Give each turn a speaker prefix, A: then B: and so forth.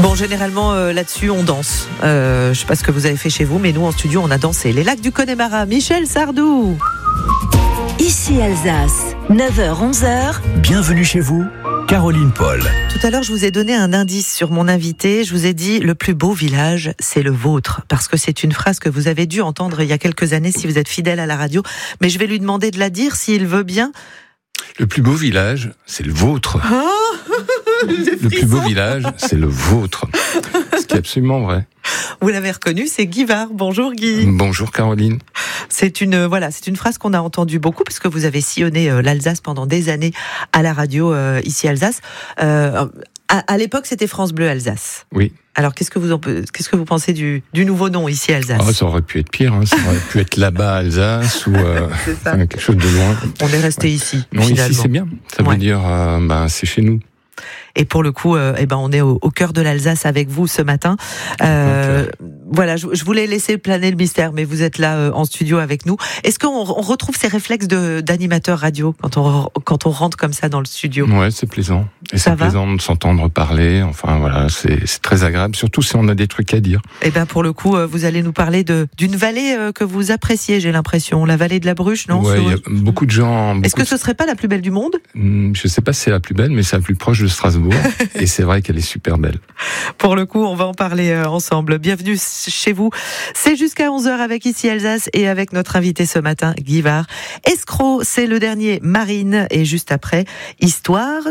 A: Bon, généralement, là-dessus, on danse. Je sais pas ce que vous avez fait chez vous, mais nous, en studio, on a dansé. Les lacs du Connemara, Michel Sardou.
B: Ici Alsace, 9h-11h.
C: Bienvenue chez vous, Caroline Paul.
A: Tout à l'heure, je vous ai donné un indice sur mon invité. Je vous ai dit, le plus beau village, c'est le vôtre. Parce que c'est une phrase que vous avez dû entendre il y a quelques années si vous êtes fidèle à la radio. Mais je vais lui demander de la dire s'il veut bien.
D: Le plus beau village, c'est le vôtre. Le plus beau village, c'est le vôtre. Ce qui est absolument vrai.
A: Vous l'avez reconnu, c'est Guy Var. Bonjour Guy.
D: Bonjour Caroline.
A: C'est une phrase qu'on a entendue beaucoup puisque vous avez sillonné l'Alsace pendant des années à la radio ici Alsace. À l'époque, c'était France Bleu Alsace.
D: Oui.
A: Alors, qu'est-ce que vous pensez du nouveau nom ici Alsace?
D: Ça aurait pu être pire. Ça aurait pu être là-bas Alsace ou quelque chose de loin.
A: On est resté ici.
D: Non,
A: finalement.
D: ici c'est bien. Ça veut dire, c'est chez nous.
A: Et pour le coup, on est au cœur de l'Alsace avec vous ce matin. Voilà, je voulais laisser planer le mystère, mais vous êtes là en studio avec nous. Est-ce qu'on retrouve ces réflexes d'animateur radio quand on rentre comme ça dans le studio?
D: Ouais, c'est plaisant. Et
A: ça
D: c'est
A: va
D: plaisant de s'entendre parler. Enfin voilà, c'est très agréable, surtout si on a des trucs à dire.
A: Et pour le coup, vous allez nous parler d'une vallée que vous appréciez, j'ai l'impression, la vallée de la Bruche, non?
D: Ouais, il y a beaucoup de gens.
A: Est-ce que ce serait pas la plus belle du monde?
D: Je sais pas si c'est la plus belle, mais c'est la plus proche de Strasbourg. Et c'est vrai qu'elle est super belle.
A: Pour le coup, on va en parler ensemble. Bienvenue chez vous. C'est jusqu'à 11h avec Ici Alsace et avec notre invité ce matin, Guy Var. Escroc, c'est le dernier, Marine. Et juste après, Histoire